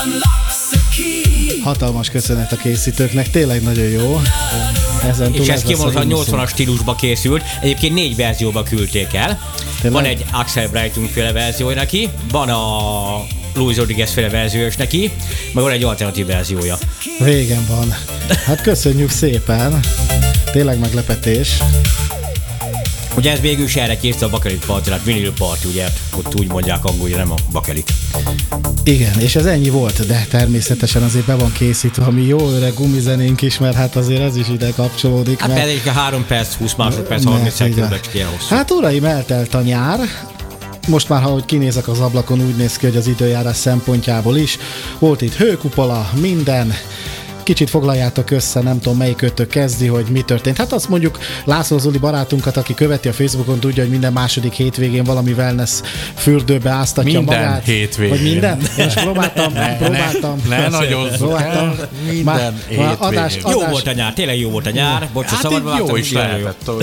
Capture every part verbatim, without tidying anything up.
Hatalmas köszönet a készítőknek, tényleg nagyon jó. Ezen és ez kimondható nyolcvanas stílusba készült. Egyébként négy verzióba küldték el. Tényleg? Van egy Axel Breitung féle verziója neki, van a Luis Rodriguez féle verziója is neki, meg van egy alternatív verziója. Régen van. Hát köszönjük szépen. Tényleg meglepetés. Ugye ez végül is erre készített a Bakelit Party, tehát Vinyl Party, ugye ott úgy mondják angolul, nem a Bakelit. Igen, és ez ennyi volt, de természetesen azért be van készítve, ami jó öreg gumizenénk is, mert hát azért ez is ide kapcsolódik. Hát mert... pedig a három perc, húsz másodperc, harminc szekundbecski ilyen hosszú. Hát uraim, eltelt a nyár. Most már, ha hogy kinézek az ablakon, úgy néz ki, hogy az időjárás szempontjából is. Volt itt hőkupola, minden. Kicsit foglaljátok össze, nem tudom melyik ötök kezdi, hogy mi történt. Hát azt mondjuk László Zoli barátunkat, aki követi a Facebookon, tudja, hogy minden második hétvégén valami wellness fürdőbe áztatja minden magát. Minden hétvégén. Vagy minden? Én most próbáltam, ne, próbáltam. Ne, ne nagyon próbáltam. Minden már, hétvégén. Adás, adás. Jó volt a nyár, tényleg jó volt a nyár. Bocs, hát szabadba jó is lehetett.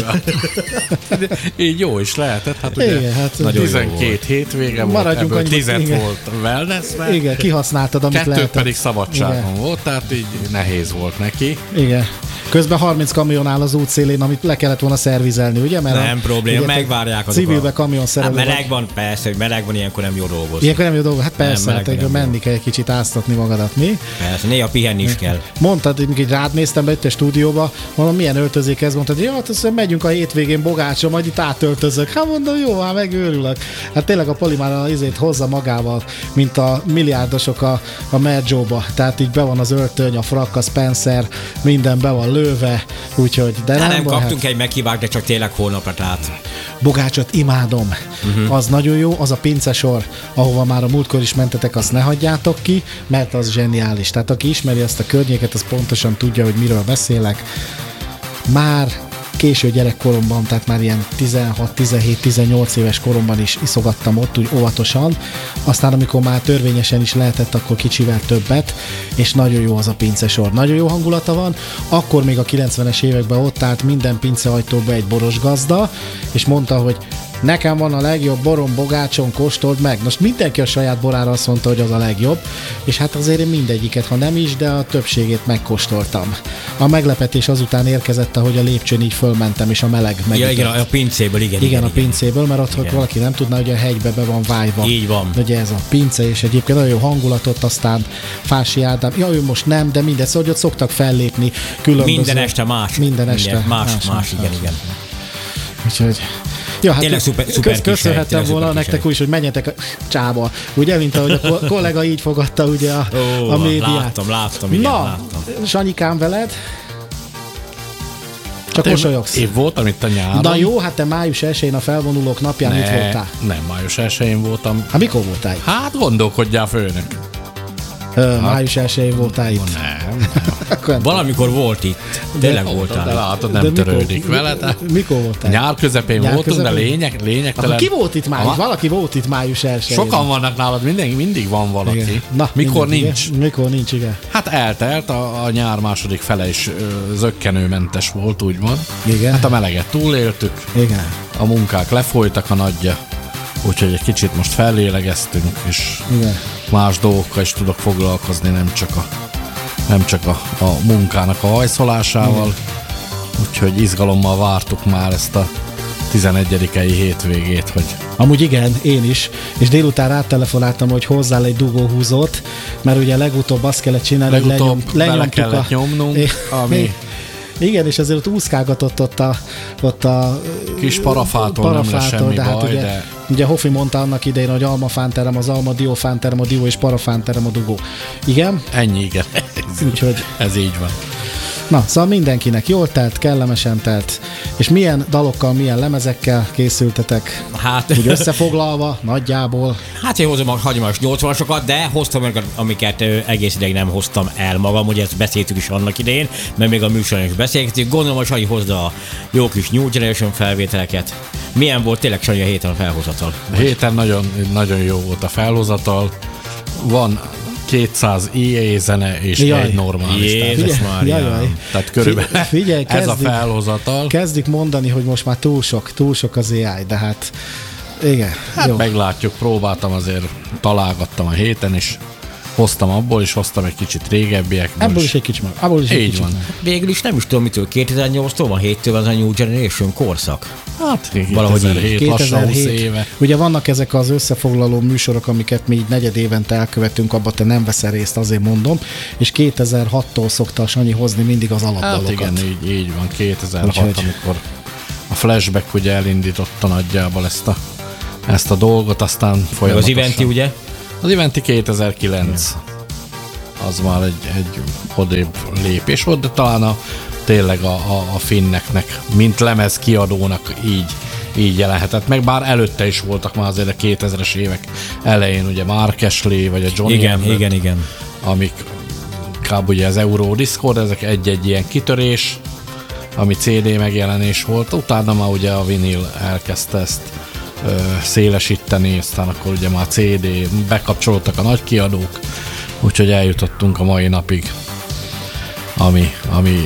Így jó is lehetett. Hát ugye igen, hát tizenkét hétvége volt, ebből tíz volt wellnessben. Igen, kihasználtad, amit kettő lehetett. pedig szabadságon volt, tehát így nehéz volt neki. Igen. Közben harminc kamion áll az útszélén, amit le kellett volna szervizelni, ugye? Mert nem a, probléma, megvárják azok. Civilbe kamion szerelő. Hát meleg van, persze, hogy meleg van, ilyenkor nem jó dolgozni. Ilyenkor nem jó dolgozni, hát persze, hát egy menni kell egy kicsit áztatni magadat, mi? Persze, néha pihenni is kell. Mondtad, hogy így rád néztem be itt a stúdióba, mondom, milyen öltözék ez? Mondtad, hogy ja, hát azt megyünk a hétvégén Bogácson, majd itt átöltözök. Hát mondom, jó, hát megőrülök. Hát tényleg a Pali már az izét hozza magával, mint a milliárdosok a, a Merjóba. Tehát így be van az öltöny, a frak, a Spencer, minden be van lőve, úgyhogy... De nem, nem, nem kaptunk hát... egy meghívást, de csak tényleg holnapra, tehát... Bogácsot imádom. Uh-huh. Az nagyon jó, az a pincesor, ahova már a múltkor is mentetek, azt ne hagyjátok ki, mert az zseniális. Tehát aki ismeri ezt a környéket, az pontosan tudja, hogy miről beszélek. Már késő gyerekkoromban, tehát már ilyen tizenhat, tizenhét, tizennyolc éves koromban is iszogattam ott, úgy óvatosan. Aztán amikor már törvényesen is lehetett, akkor kicsivel többet, és nagyon jó az a pincesor. Nagyon jó hangulata van. Akkor még a kilencvenes években ott állt minden pinceajtóba egy boros gazda, és mondta, hogy nekem van a legjobb borom Bogácson, kóstold meg. Most mindenki a saját borára azt mondta, hogy az a legjobb, és hát azért én mindegyiket, ha nem is, de a többségét megkóstoltam. A meglepetés azután érkezett, ahogy a lépcsőn így fölmentem, és a meleg megütött. Ja, igen, a pincéből, igen. Igen, igen a pincéből, mert ott, hogy valaki nem tudná, hogy a hegybe be van vájva. Így van. Ugye ez a pince, és egyébként nagyon jó hangulatot, aztán Fási Ádám, ja, ő most nem, de mindegy, szóval, hogy ott szoktak fellépni különböző. Minden este más. Minden este. Minden, más, más, más, más, igen, igen. Úgyhogy... Ja, hát tényleg szuper, szuper köz, köszönhettem volna nektek úgy, hogy menjetek a csába, ugye, mint ahogy a kollega így fogadta ugye a, Ó, a médiát. Láttam, láttam, igen, Na, láttam. Sanyikám, veled? Csak hát mosolyogsz. Én voltam itt a nyáron. Na jó, hát te május elsején a felvonulók napján ne, itt voltál. Nem, május elsején voltam. Hát mikor voltál itt? Hát gondolkodjál, főnök. Ö, hát, május elsején voltál itt. Nem, nem. Valamikor volt itt. Tényleg de, voltál. De látod, nem de törődik mikor, vele. De... Mikor voltál? Nyár közepén nyár voltunk, közepén? De lényeg, lényegtelen. Akkor ki volt itt május? Valaki volt itt május elsején. Sokan vannak nálad, minden, mindig van valaki. Igen. Na, mikor mindig, nincs? Igen. Mikor nincs, igen. Hát eltelt, a, a nyár második fele is ö, zökkenőmentes volt, úgymond. Igen. Hát a meleget túléltük. Igen. A munkák lefolytak a nagyja. Úgyhogy egy kicsit most fellélegeztünk, és igen. Más dolgokkal is tudok foglalkozni, nem csak a, nem csak a, a munkának a hajszolásával. Igen. Úgyhogy izgalommal vártuk már ezt a tizenegyedikei hétvégét, hogy... Amúgy igen, én is, és délután rátelefonáltam, hogy hozzál egy dugóhúzót, mert ugye legutóbb azt kellett csinálni, legutóbb hogy lenyom, kellett a... nyomnunk, é, ami... Igen, és azért ott úszkálgatott ott a, ott a kis parafától, parafától nem lesz semmi de hát baj, ugye, de... Ugye Hofi mondta annak idején, hogy almafánterem az alma, diófánterem a dió, és parafánterem a dugó. Igen? Ennyi, igen. Úgyhogy... Ez így van. Na, szóval mindenkinek jól telt, kellemesen telt, és milyen dalokkal, milyen lemezekkel készültetek? Hát... Úgy összefoglalva, nagyjából. Hát én hozom a hagyományos nyolcvanasokat, de hoztam meg, amiket egész ideig nem hoztam el magam, ugye ezt beszéltük is annak idején, mert még a műsorban is beszélgetünk. Gondolom, hogy Sanyi hozza a jó kis New Generation felvételeket. Milyen volt tényleg, Sanyi, a héten a felhozatal? A héten nagyon, nagyon jó volt a felhozatal. Van kétszáz i á zene és jaj, egy normális. Jézus Mária. Tehát körülbelül figyelj, ez kezdik, a felhozatal. Kezdik mondani, hogy most már túl sok, túl sok az á i, de hát igen. Hát jó. Meglátjuk, próbáltam azért, találgattam a héten is. hoztam abból is, hoztam egy kicsit régebbiekből. Ebből is egy kicsit, abból is Így egy kicsit. van. Végül is nem is tudom mitől, kétezer-nyolctól van, héttől az a New Generation korszak. Hát Valahogy kétezer-hét, lassan húsz éve. Ugye vannak ezek az összefoglaló műsorok, amiket mi így negyed évente elkövetünk, abban te nem veszel részt, azért mondom, és kétezer-hattól szokta a Sanyi hozni mindig az alapdalokat. Hát igen, így, így van, kétezer-hat, Úgyhogy... amikor a Flashback ugye elindította nagyjából ezt a, ezt a dolgot, aztán folyamatosan. Meg az Eventi ugye? Az Eventi kétezer-kilenc. Az már egy, egy odébb lépés volt, de talán a, tényleg a, a, a finneknek, mint lemez kiadónak így, így jelenhetett meg, bár előtte is voltak már azért a kétezres évek elején, ugye Mark Ashley, vagy a Johnny Igen, Everett, igen, igen. amik kb. Ugye az Eurodiscord, ezek egy-egy ilyen kitörés, ami cé dé megjelenés volt, utána már ugye a vinil elkezdte ezt ö, szélesíteni, aztán akkor ugye már cé dé, bekapcsolódtak a nagy kiadók, úgyhogy eljutottunk a mai napig, ami, ami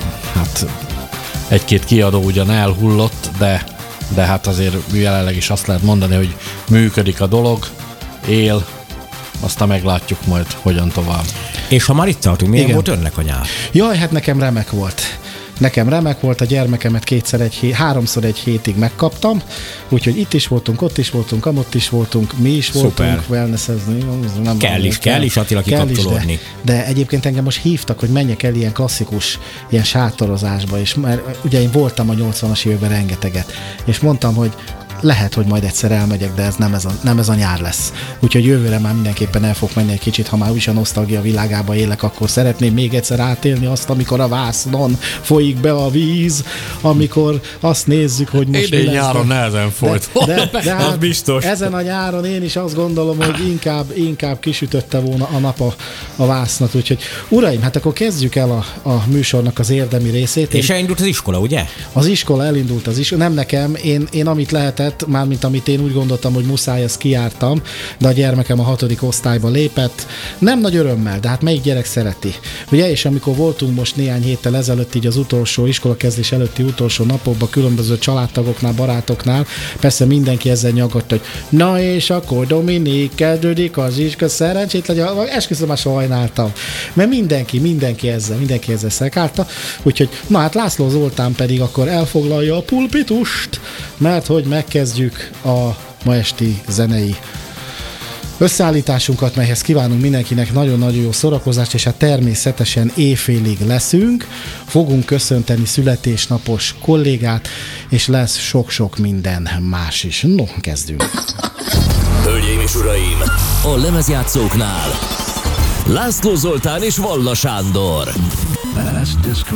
hát egy-két kiadó ugyan elhullott, de, de hát azért jelenleg is azt lehet mondani, hogy működik a dolog, él, aztán meglátjuk majd, hogyan tovább. És ha már itt tartunk, milyen Igen. volt önnek a nyár? Jaj, hát nekem remek volt. Nekem remek volt, a gyermekemet kétszer egy hét, háromszor egy hétig megkaptam, úgyhogy itt is voltunk, ott is voltunk, amott is voltunk, mi is voltunk Szuper. wellnessezni. Nem Kell is, kell is Attila kell is, kikapcsolódni. De, de egyébként engem most hívtak, hogy menjek el ilyen klasszikus, ilyen sátorozásba, és mert ugye én voltam a nyolcvanas években rengeteget, és mondtam, hogy lehet, hogy majd egyszer elmegyek, de ez nem ez a, nem ez a nyár lesz. Úgyhogy jövőre már mindenképpen el fog menni egy kicsit, ha már úgyis a nosztalgia világába élek, akkor szeretném még egyszer átélni azt, amikor a vásznon folyik be a víz, amikor azt nézzük, hogy most Idén mi lesz. nyáron nehezen folyt. De, de, de hát biztos. ezen a nyáron én is azt gondolom, hogy inkább, inkább kisütötte volna a nap a, a vásznat. Úgyhogy uraim, hát akkor kezdjük el a, a műsornak az érdemi részét. Én, És elindult az iskola, ugye? az iskola elindult, az iskola, nem nekem, én, én amit lehetett, mármint amit én úgy gondoltam, hogy muszáj, azt kijártam, de a gyermekem a hatodik osztályba lépett. Nem nagy örömmel, de hát melyik gyerek szereti. Ugye, és amikor voltunk most néhány héttel ezelőtt, így az utolsó iskolakezdés előtti utolsó napokban különböző családtagoknál, barátoknál, persze mindenki ezzel nyagadt, hogy na és akkor Dominik, kezdődik az iskola, szerencsétlen, esküszöm, már sajnáltam. Mert mindenki, mindenki ezzel, mindenki ezzel szekálta. Úgyhogy, na hát László Zoltán pedig akkor elfoglalja a pulpitust, mert hogy megkezdjük a ma esti zenei összeállításunkat, melyhez kívánunk mindenkinek nagyon-nagyon jó szórakozást, és hát természetesen éjfélig leszünk, fogunk köszönteni születésnapos kollégát, és lesz sok-sok minden más is. No, kezdjünk! Hölgyeim és uraim, a lemezjátszóknál László Zoltán és Valla Sándor. Last disco